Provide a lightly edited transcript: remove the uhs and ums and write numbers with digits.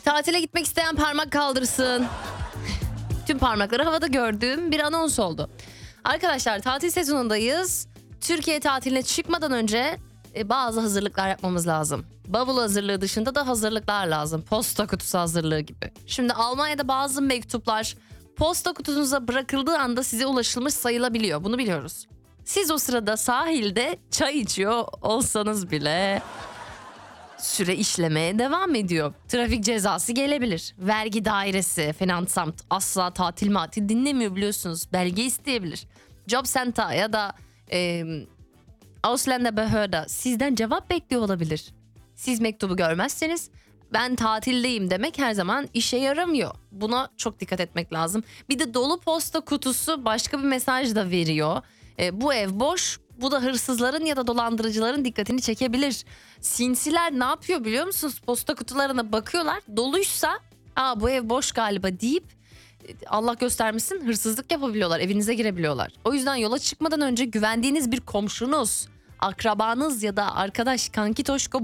Tatile gitmek isteyen parmak kaldırsın. Tüm parmakları havada gördüğüm bir anons oldu. Arkadaşlar tatil sezonundayız. Türkiye tatiline çıkmadan önce bazı hazırlıklar yapmamız lazım. Bavul hazırlığı dışında da hazırlıklar lazım. Posta kutusu hazırlığı gibi. Şimdi Almanya'da bazı mektuplar posta kutunuza bırakıldığı anda size ulaşılmış sayılabiliyor. Bunu biliyoruz. Siz o sırada sahilde çay içiyor olsanız bile süre işlemeye devam ediyor. Trafik cezası gelebilir. Vergi dairesi, Finansamt asla tatil dinlemiyor biliyorsunuz. Belge isteyebilir. Job Center ya da Ausländerbehörde sizden cevap bekliyor olabilir. Siz mektubu görmezseniz ben tatildeyim demek her zaman işe yaramıyor. Buna çok dikkat etmek lazım. Bir de dolu posta kutusu başka bir mesaj da veriyor. Bu ev boş. Bu da hırsızların ya da dolandırıcıların dikkatini çekebilir. Sinsiler ne yapıyor biliyor musunuz? Posta kutularına bakıyorlar. Doluysa bu ev boş galiba deyip Allah göstermesin hırsızlık yapabiliyorlar. Evinize girebiliyorlar. O yüzden yola çıkmadan önce güvendiğiniz bir komşunuz, akrabanız ya da arkadaş, kanki, toşko